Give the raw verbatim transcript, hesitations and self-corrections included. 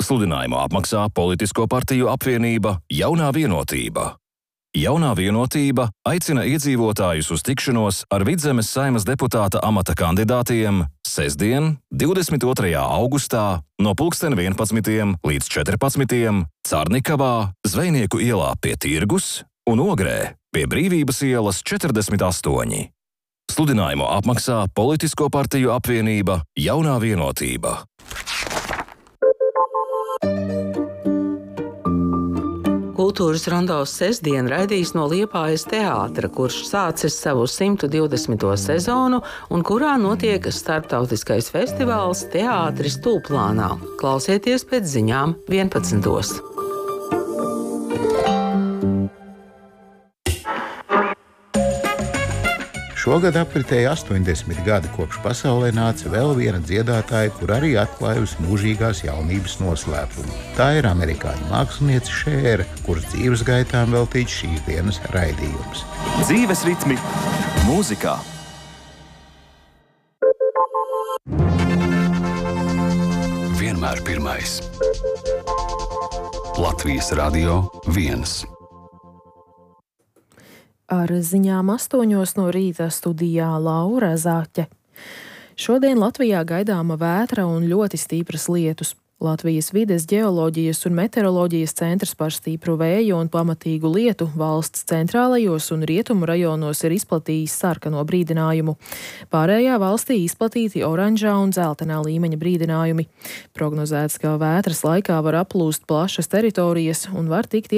Sludinājumu apmaksā Politisko partiju apvienība Jaunā vienotība. Jaunā vienotība aicina iedzīvotājus uz tikšanos ar Vidzemes Saeimas deputāta amata kandidātiem sestdien, divdesmit otrajā augustā no pulksten vienpadsmitiem līdz četrpadsmitiem Carnikavā, Zvejnieku ielā pie Tirgus un Ogrē pie Brīvības ielas četrdesmit astoņi. Sludinājumu apmaksā Politisko partiju apvienība Jaunā vienotība. Kultūras rondos sestdien raidīs no Liepājas teātra, kurš sācis savu simt divdesmito sezonu un kurā notiek starptautiskais festivāls Teātris Tūplānā. Klausieties pēc ziņām vienpadsmitos. Šogad apritēja astoņdesmit gadi, kopš pasaulē nāca vēl viena dziedātāja, kur arī atklājusi mūžīgās jaunības noslēpumu. Tā ir amerikāņu māksliniece Šēra, kuras dzīves gaitām veltīts šīs dienas raidījums. Dzīves ritmi mūzikā. Vienmēr pirmais. Latvijas Radio viens. Ar ziņām astoņos no rīta studijā Laura Zāķe. Šodien Latvijā gaidāma vētra un ļoti stipras lietus. Latvijas vides ģeoloģijas un meteoroloģijas centrs par stipru vēju un pamatīgu lietu valsts centrālajos un rietumu rajonos ir izplatījis sarkano brīdinājumu. Pārējā valstī izplatīti oranžā un dzeltenā līmeņa brīdinājumi. Prognozēts, ka vētras laikā var aplūst plašas teritorijas un var tikt